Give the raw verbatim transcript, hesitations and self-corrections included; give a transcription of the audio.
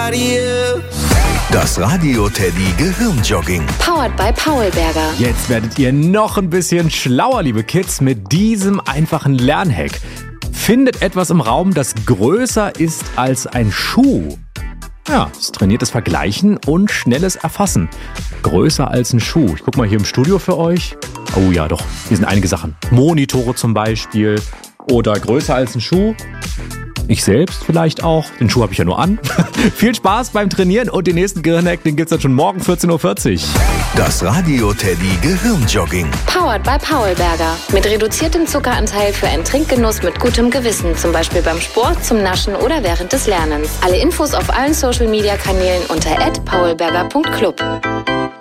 nobody else. Das Radio Teddy Gehirnjogging. Powered by Paulberger. Jetzt werdet ihr noch ein bisschen schlauer, liebe Kids, mit diesem einfachen Lernhack. Findet etwas im Raum, das größer ist als ein Schuh. Ja, es trainiert das Vergleichen und schnelles Erfassen. Größer als ein Schuh. Ich guck mal hier im Studio für euch. Oh ja, doch, hier sind einige Sachen. Monitore zum Beispiel. Oder größer als ein Schuh. Ich selbst vielleicht auch. Den Schuh habe ich ja nur an. Viel Spaß beim Trainieren und den nächsten Gehirnhack, den gibt's dann schon morgen vierzehn Uhr vierzig. Das Radio Teddy Gehirnjogging. Powered by Paulberger. Mit reduziertem Zuckeranteil für einen Trinkgenuss mit gutem Gewissen. Zum Beispiel beim Sport, zum Naschen oder während des Lernens. Alle Infos auf allen Social Media Kanälen unter at paulberger punkt club.